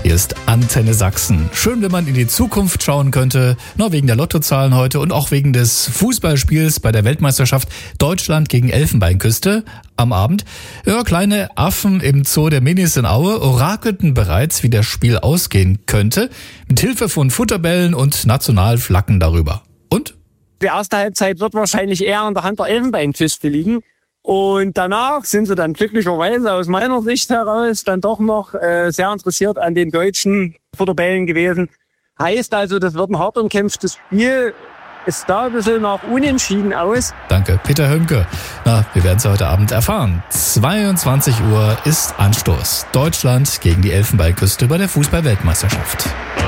Hier ist Antenne Sachsen. Schön, wenn man in die Zukunft schauen könnte, nur wegen der Lottozahlen heute und auch wegen des Fußballspiels bei der Weltmeisterschaft Deutschland gegen Elfenbeinküste am Abend. Ja, kleine Affen im Zoo der Minis in Aue orakelten bereits, wie das Spiel ausgehen könnte, mit Hilfe von Futterbällen und Nationalflaggen darüber. Und? Die erste Halbzeit wird wahrscheinlich eher an der Hand der Elfenbeinküste liegen. Und danach sind sie dann glücklicherweise aus meiner Sicht heraus dann doch noch sehr interessiert an den deutschen Futterbällen gewesen. Heißt also, das wird ein hart umkämpftes Spiel. Es sah ein bisschen nach Unentschieden aus. Danke, Peter Hömke. Na, wir werden es heute Abend erfahren. 22 Uhr ist Anstoß. Deutschland gegen die Elfenbeinküste bei der Fußball-Weltmeisterschaft.